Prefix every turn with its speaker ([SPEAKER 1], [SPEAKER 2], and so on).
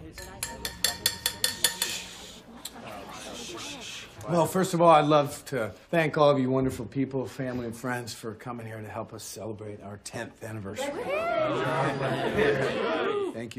[SPEAKER 1] Well, first of all, I'd love to thank all of you wonderful people, family and friends, for coming here to help us celebrate our 10th anniversary. Thank you.